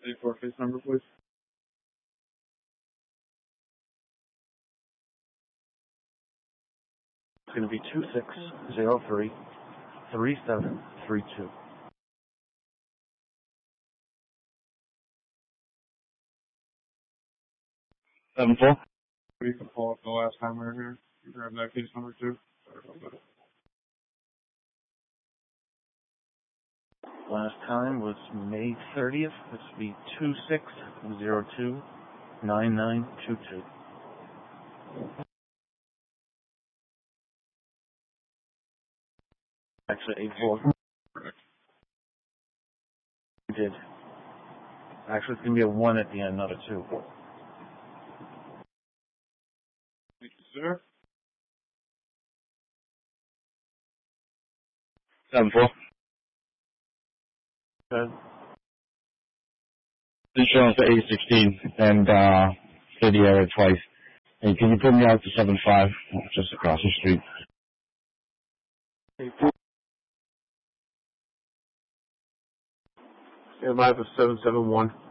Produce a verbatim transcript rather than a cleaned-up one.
eighty-four case number, please. It's going to be two six zero three three seven three two. seven four. You can pull up the last time we were here. You grab that case number too. Sorry about that. Last time was May thirtieth. This will be two six zero two nine nine two two. Actually, eight four. We did. Actually, it's going to be a one at the end, not a two. Thank you, sir. seven four. Good. Insurance for eight sixteen and uh, city area twice. Hey, can you put me out to seven five, just across the street? eight four. Yeah, live is seven seven one.